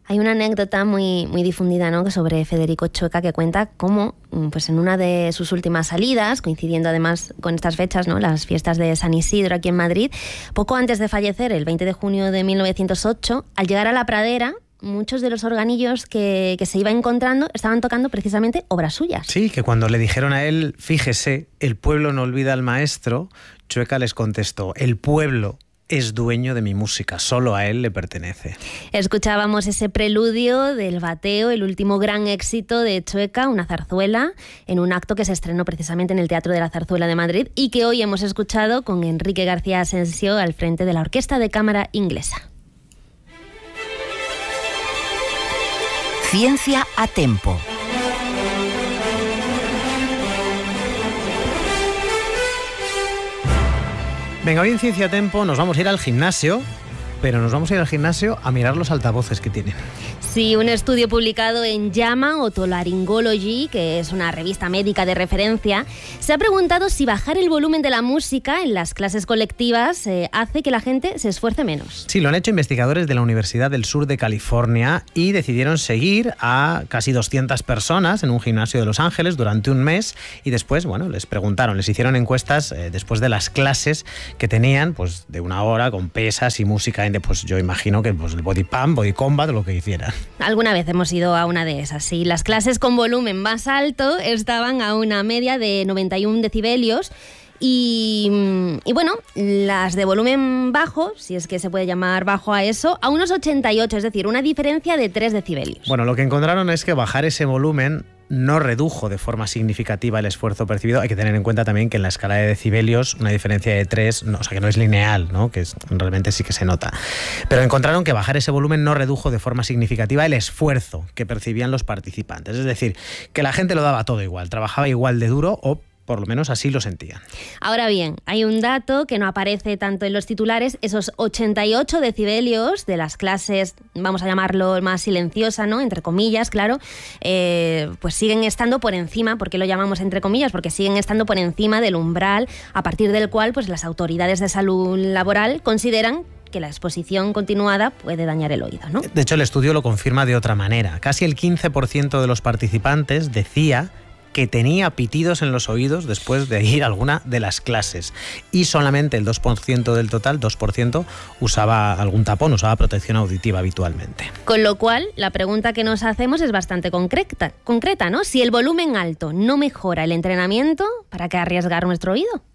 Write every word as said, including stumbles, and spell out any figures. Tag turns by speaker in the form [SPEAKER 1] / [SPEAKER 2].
[SPEAKER 1] Hay una anécdota muy, muy difundida, ¿no?, sobre Federico Chueca, que cuenta cómo, pues en una de sus últimas salidas, coincidiendo además con estas fechas, ¿no?, las fiestas de San Isidro aquí en Madrid, poco antes de fallecer, el veinte de junio de mil novecientos ocho, al llegar a la pradera, muchos de los organillos que, que se iba encontrando estaban tocando precisamente obras suyas.
[SPEAKER 2] Sí, que cuando le dijeron a él, fíjese, el pueblo no olvida al maestro, Chueca les contestó, el pueblo es dueño de mi música, solo a él le pertenece.
[SPEAKER 1] Escuchábamos ese preludio del Bateo, el último gran éxito de Chueca, una zarzuela, en un acto que se estrenó precisamente en el Teatro de la Zarzuela de Madrid y que hoy hemos escuchado con Enrique García Asensio al frente de la Orquesta de Cámara Inglesa.
[SPEAKER 3] Ciencia a tempo.
[SPEAKER 2] Venga, hoy en Ciencia a Tempo nos vamos a ir al gimnasio, pero nos vamos a ir al gimnasio a mirar los altavoces que tienen.
[SPEAKER 1] Sí, un estudio publicado en JAMA Otolaryngology, que es una revista médica de referencia, se ha preguntado si bajar el volumen de la música en las clases colectivas eh, hace que la gente se esfuerce menos.
[SPEAKER 2] Sí, lo han hecho investigadores de la Universidad del Sur de California y decidieron seguir a casi doscientas personas en un gimnasio de Los Ángeles durante un mes y después, bueno, les preguntaron, les hicieron encuestas eh, después de las clases que tenían, pues de una hora con pesas y música, pues yo imagino que pues, el body pump, body combat, lo que hicieran.
[SPEAKER 1] Alguna vez hemos ido a una de esas, sí. Las clases con volumen más alto estaban a una media de noventa y un decibelios y, y bueno, las de volumen bajo, si es que se puede llamar bajo a eso, a unos ochenta y ocho, es decir, una diferencia de tres decibelios.
[SPEAKER 2] Bueno, lo que encontraron es que bajar ese volumen no redujo de forma significativa el esfuerzo percibido. Hay que tener en cuenta también que en la escala de decibelios una diferencia de tres, no, o sea que no es lineal, ¿no?, que es, realmente sí que se nota. Pero encontraron que bajar ese volumen no redujo de forma significativa el esfuerzo que percibían los participantes. Es decir, que la gente lo daba todo igual, trabajaba igual de duro o por lo menos así lo sentían.
[SPEAKER 1] Ahora bien, hay un dato que no aparece tanto en los titulares, esos ochenta y ocho decibelios de las clases, vamos a llamarlo más silenciosa, ¿no?, entre comillas, claro, eh, pues siguen estando por encima. ¿Por qué lo llamamos entre comillas? Porque siguen estando por encima del umbral a partir del cual pues las autoridades de salud laboral consideran que la exposición continuada puede dañar el oído, ¿no?
[SPEAKER 2] De hecho, el estudio lo confirma de otra manera. Casi el quince por ciento de los participantes decía que tenía pitidos en los oídos después de ir a alguna de las clases. Y solamente el dos por ciento del total, dos por ciento, usaba algún tapón, usaba protección auditiva habitualmente.
[SPEAKER 1] Con lo cual, la pregunta que nos hacemos es bastante concreta, concreta, ¿no? Si el volumen alto no mejora el entrenamiento, ¿para qué arriesgar nuestro oído?